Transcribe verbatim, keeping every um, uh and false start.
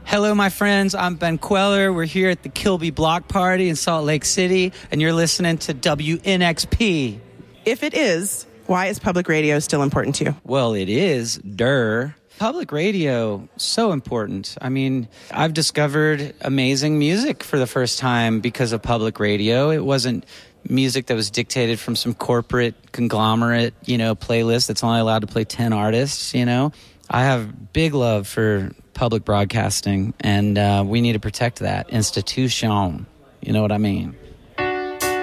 Hello, my friends. I'm Ben Queller. We're here at the Kilby Block Party in Salt Lake City, and you're listening to W N X P. If it is, why is public radio still important to you? Well, it is. Durr. Public radio, so important. I mean, I've discovered amazing music for the first time because of public radio. It wasn't music that was dictated from some corporate conglomerate, you know, playlist that's only allowed to play ten artists, you know. I have big love for public broadcasting, and uh, we need to protect that institution. You know what I mean?